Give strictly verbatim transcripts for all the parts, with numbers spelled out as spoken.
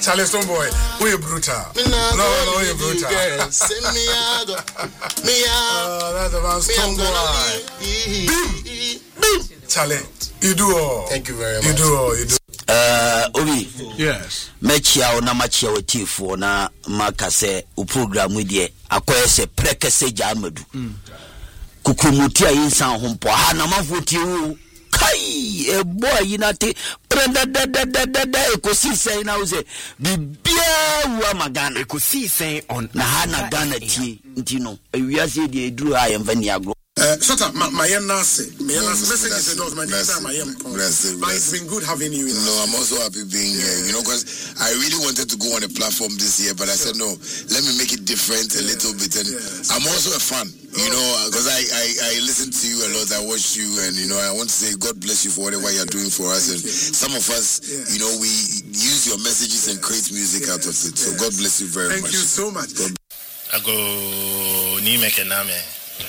Charlie Stone boy, we brutal. No, no, we brutal. Send me out. Me out. Oh, that's about Stone boy. Beam. Beam. Charlie, you do all. Thank you very much. You do all. You do. Uh, Obi. Yes. Mechia na machia wetifo na makase u program with akoye se prekese jamadu. Kukumutia insan humpo ha na mafuti u kai e boy yinate prenda da da da da da ekosi say na uze bibia wa magana ekosi say on na ha na Ghana tie ntino ewiase de eduru ha yemfani agro. Uh, shut up, my my nase. My message is my name. My name. But it's been good having you. No, I'm also happy being here. You know, because I really wanted to go on a platform this year, but I said no. Let me make it different a little bit, and I'm also a fan. You know, because I, I I listen to you a lot. I watch you, and you know, I want to say God bless you for whatever you're doing for us. And some of us, you know, we use your messages and create music out of it. So God bless you very much. Thank you so much. I go ni mekename.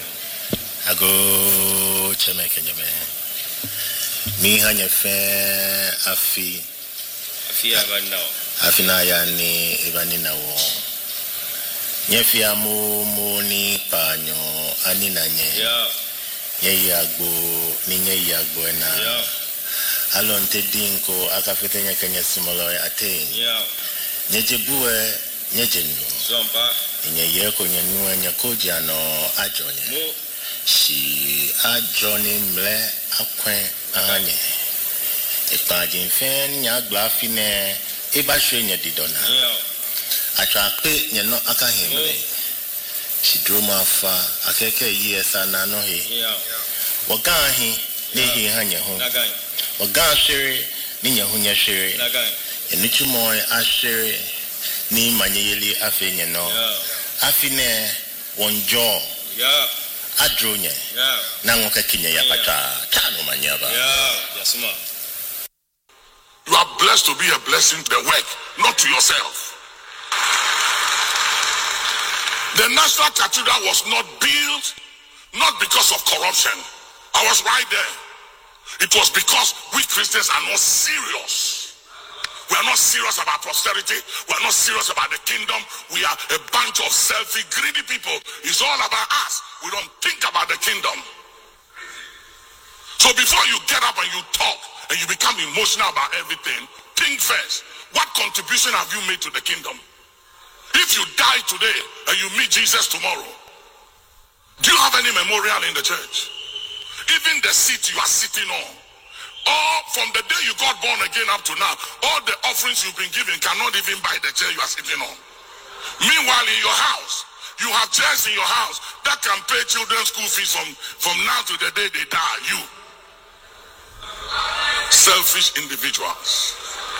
I go chemeke nyame. Mi hanya fe afi. Afi abana. Afi na ya ni ibani na wo. Nyefi amu mu ni panyo ani na nye. Yeah. Nye yagbo ni nye yagbo na. Yeah. Alonte dinko akafete nya kenya simolo ate. Yeah. Nyeje buwe nyeje nu. Zomba. Nye yeko nye nu nya koja no ajonye. Mo. She a Johnny Mle Aquin Anye. If I didn't fan ya glaffine, if I show you didona. I try to you know, I can hear. She drew my far, I take a years and I know he. Wagan he, Nihi Hanya home. Wagan sherry, Ninya Hunya sherry. And little more I sherry, Ni Manieli Afin, no. Afine, one jaw. Yeah. Adronya. Yeah. Nangoka kinya ya pacha. Tano manyaba. Yeah. Yes, ma. You are blessed to be a blessing to the work, not to yourself. The National Cathedral was not built not because of corruption. I was right there. It was because we Christians are not serious. We are not serious about posterity. We are not serious about the kingdom. We are a bunch of selfish, greedy people. It's all about us. We don't think about the kingdom. So before you get up and you talk and you become emotional about everything, think first. What contribution have you made to the kingdom? If you die today and you meet Jesus tomorrow, do you have any memorial in the church? Even the seat you are sitting on, or from the day you got born again up to now, all the offerings you've been given cannot even buy the chair you are sitting on. Meanwhile, in your house, you have chairs in your house that can pay children's school fees from, from now to the day they die. You. Selfish individuals.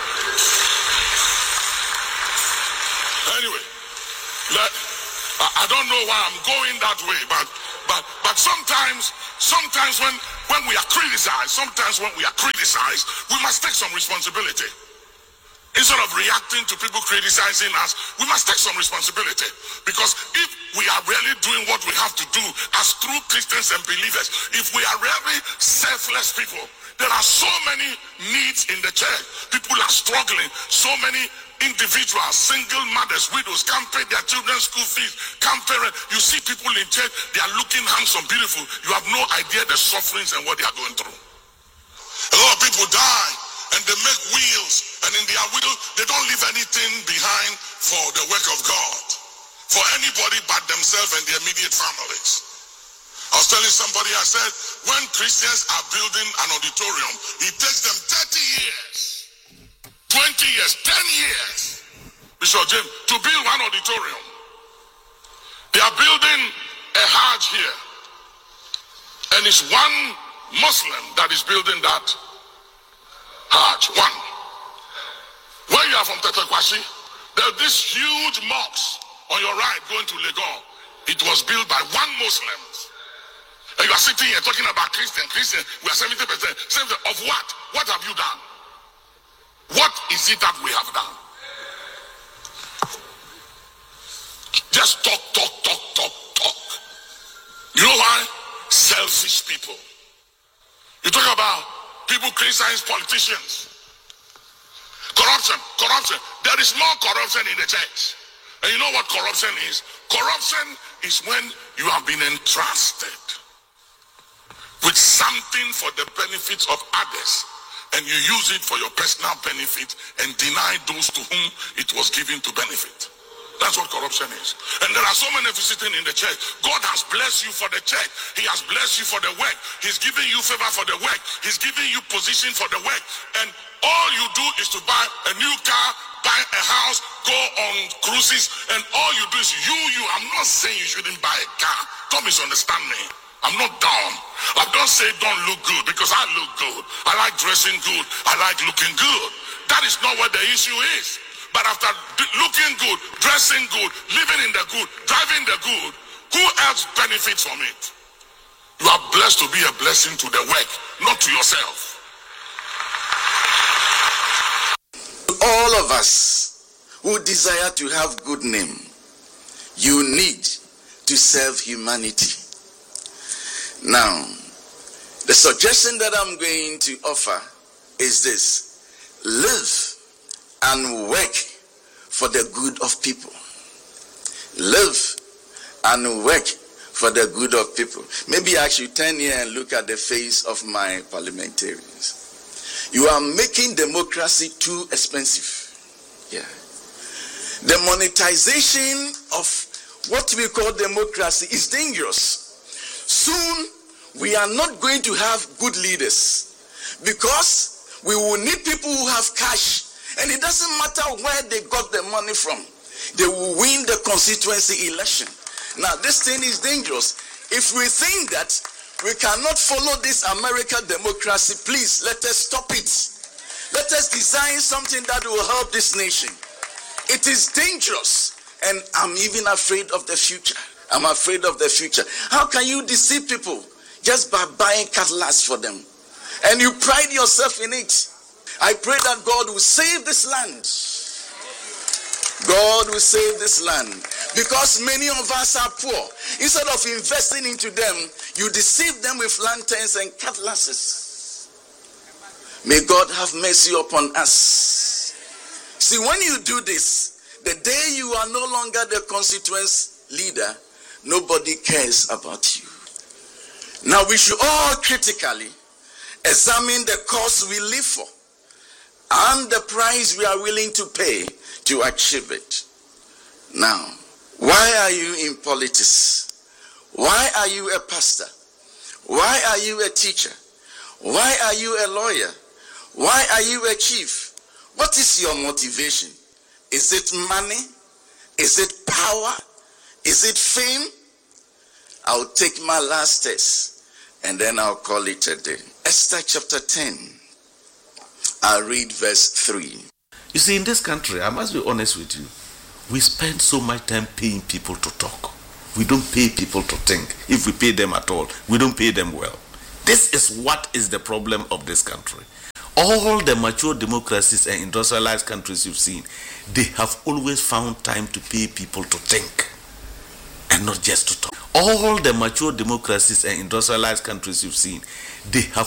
Anyway, let, I, I don't know why I'm going that way, but but but sometimes, sometimes when, when we are criticized, sometimes when we are criticized, we must take some responsibility. Instead of reacting to people criticizing us, we must take some responsibility. Because if we are really doing what we have to do as true Christians and believers, if we are really selfless people, there are so many needs in the church. People are struggling. So many individuals, single mothers, widows, can't pay their children's school fees, can't pay rent. You see people in church, they are looking handsome, beautiful. You have no idea the sufferings and what they are going through. A lot of people die and they make wills, and in their will, they don't leave anything behind for the work of God, for anybody but themselves and their immediate families. I was telling somebody, I said, when Christians are building an auditorium, it takes them thirty years, twenty years, ten years, Bishop James, to build one auditorium. They are building a Hajj here, and it's one Muslim that is building that Hajj, one. When you are from Tetekwashi, there's this huge mosque on your right going to Legon. It was built by one Muslim. And you are sitting here talking about Christian, Christian, we are seventy percent. seventy of what? What have you done? What is it that we have done? Just talk, talk, talk, talk, talk. You know why? Selfish people. You talk about people criticizing politicians. Corruption, corruption. There is more corruption in the church. And you know what corruption is? Corruption is when you have been entrusted with something for the benefit of others, and you use it for your personal benefit and deny those to whom it was given to benefit. That's what corruption is. And there are so many visiting in the church. God has blessed you for the church. He has blessed you for the work. He's giving you favor for the work. He's giving you position for the work. And all you do is to buy a new car, buy a house, go on cruises, and all you do is you, you. I'm not saying you shouldn't buy a car. Don't misunderstand me. I'm not dumb. I don't say don't look good, because I look good. I like dressing good. I like looking good. That is not what the issue is. But after looking good, dressing good, living in the good, driving the good, who else benefits from it? You are blessed to be a blessing to the work, not to yourself. All of us who desire to have good name, you need to serve humanity. Now, the suggestion that I'm going to offer is this: live and work for the good of people. Live and work for the good of people. Maybe I should turn here and look at the face of my parliamentarians. You are making democracy too expensive. Yeah. The monetization of what we call democracy is dangerous. Soon we are not going to have good leaders, because we will need people who have cash. And it doesn't matter where they got the money from. They will win the constituency election. Now, this thing is dangerous. If we think that we cannot follow this American democracy, please let us stop it. Let us design something that will help this nation. It is dangerous, and I'm even afraid of the future. I'm afraid of the future. How can you deceive people just by buying cutlass for them? And you pride yourself in it. I pray that God will save this land. God will save this land. Because many of us are poor. Instead of investing into them, you deceive them with lanterns and cutlasses. May God have mercy upon us. See, when you do this, the day you are no longer the constituency leader, nobody cares about you. Now, we should all critically examine the cause we live for and the price we are willing to pay to achieve it. Now, why are you in politics? Why are you a pastor? Why are you a teacher? Why are you a lawyer? Why are you a chief? What is your motivation? Is it money? Is it power? Is it fame? I'll take my last test and then I'll call it a day. Esther chapter ten. I'll read verse three. You see, in this country, I must be honest with you, we spend so much time paying people to talk. We don't pay people to think. If we pay them at all, we don't pay them well. This is what is the problem of this country. All the mature democracies and industrialized countries you've seen, they have always found time to pay people to think and not just to talk. All the mature democracies and industrialized countries you've seen, they have